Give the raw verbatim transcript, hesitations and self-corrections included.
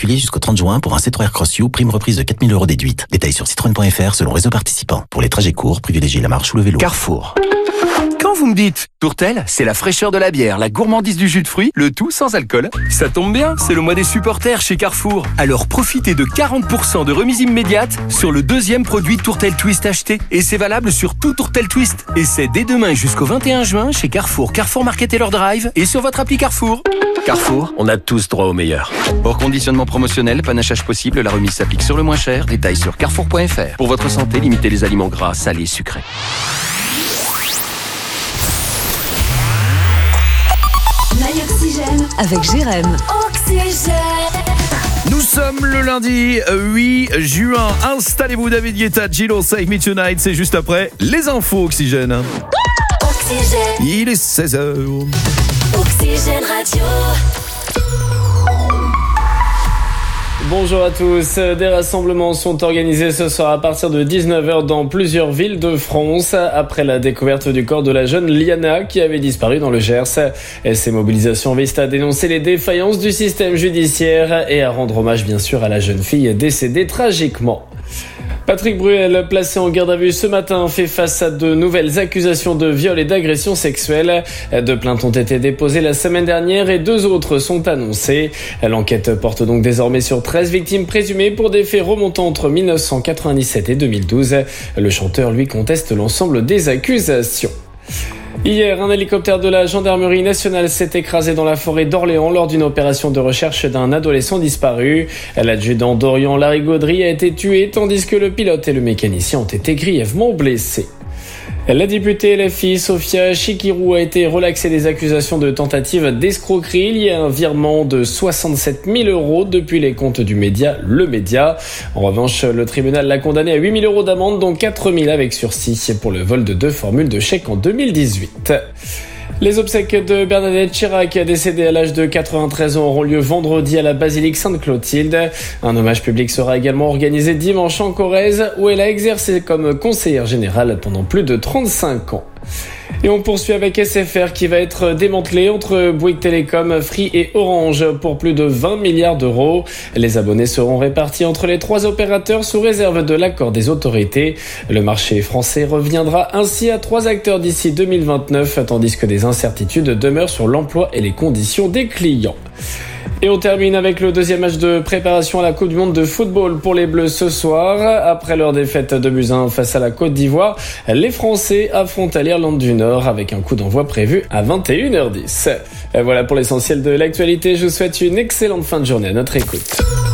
particulier jusqu'au trente juin pour un Citroën Cross U, prime reprise de quatre mille euros déduite. Détails sur citroën point f r selon réseau participant. Pour les trajets courts, privilégiez la marche ou le vélo. Carrefour. Quand vous me dites Tourtel, c'est la fraîcheur de la bière, la gourmandise du jus de fruits, le tout sans alcool. Ça tombe bien, c'est le mois des supporters chez Carrefour. Alors profitez de quarante pour cent de remise immédiate sur le deuxième produit Tourtel Twist acheté. Et c'est valable sur tout Tourtel Twist. Et c'est dès demain jusqu'au vingt et un juin chez Carrefour, Carrefour Market et leur Drive et sur votre appli Carrefour. Carrefour, on a tous droit au meilleur. Hors conditionnement promotionnel, panachage possible, la remise s'applique sur le moins cher. Détails sur carrefour point f r. Pour votre santé, limitez les aliments gras, salés, sucrés. Oxygène avec Jérém. Oxygène. Nous sommes le lundi huit juin. Installez-vous, David Guetta, Gillo, Save Me Tonight. C'est juste après les infos Oxygène. Oxygène. Il est seize heures. Oxygène Radio. Bonjour à tous. Des rassemblements sont organisés ce soir à partir de dix-neuf heures dans plusieurs villes de France après la découverte du corps de la jeune Liana qui avait disparu dans le Gers. Et ces mobilisations visent à dénoncer les défaillances du système judiciaire et à rendre hommage bien sûr à la jeune fille décédée tragiquement. Patrick Bruel, placé en garde à vue ce matin, fait face à de nouvelles accusations de viol et d'agression sexuelle. Deux plaintes ont été déposées la semaine dernière et deux autres sont annoncées. L'enquête porte donc désormais sur treize victimes présumées pour des faits remontant entre dix-neuf cent quatre-vingt-dix-sept et deux mille douze. Le chanteur, lui, conteste l'ensemble des accusations. Hier, un hélicoptère de la gendarmerie nationale s'est écrasé dans la forêt d'Orléans lors d'une opération de recherche d'un adolescent disparu. L'adjudant d'Orient Larigauderie a été tué tandis que le pilote et le mécanicien ont été grièvement blessés. La députée L F I, Sophia Chikirou, a été relaxée des accusations de tentative d'escroquerie liées à un virement de soixante-sept mille euros depuis les comptes du média Le Média. En revanche, le tribunal l'a condamnée à huit mille euros d'amende, dont quatre mille avec sursis pour le vol de deux formules de chèques en deux mille dix-huit. Les obsèques de Bernadette Chirac, décédée à l'âge de quatre-vingt-treize ans, auront lieu vendredi à la basilique Sainte-Clotilde. Un hommage public sera également organisé dimanche en Corrèze, où elle a exercé comme conseillère générale pendant plus de trente-cinq ans. Et on poursuit avec S F R qui va être démantelé entre Bouygues Télécom, Free et Orange pour plus de vingt milliards d'euros. Les abonnés seront répartis entre les trois opérateurs sous réserve de l'accord des autorités. Le marché français reviendra ainsi à trois acteurs d'ici deux mille vingt-neuf, tandis que des incertitudes demeurent sur l'emploi et les conditions des clients. Et on termine avec le deuxième match de préparation à la Coupe du Monde de football pour les Bleus ce soir. Après leur défaite de buts à un face à la Côte d'Ivoire, les Français affrontent l'Irlande du Nord avec un coup d'envoi prévu à vingt et une heures dix. Et voilà pour l'essentiel de l'actualité. Je vous souhaite une excellente fin de journée à notre écoute.